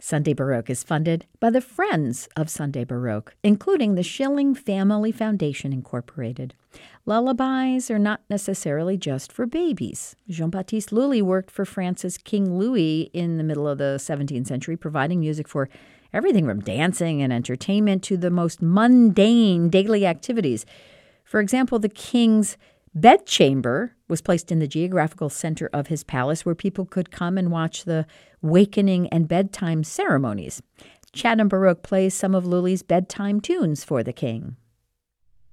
Sunday Baroque is funded by the Friends of Sunday Baroque, including the Schilling Family Foundation Incorporated. Lullabies are not necessarily just for babies. Jean-Baptiste Lully worked for France's King Louis in the middle of the 17th century, providing music for everything from dancing and entertainment to the most mundane daily activities. For example, the king's bedchamber was placed in the geographical center of his palace where people could come and watch the wakening and bedtime ceremonies. Chatham Baroque plays some of Lully's bedtime tunes for the king.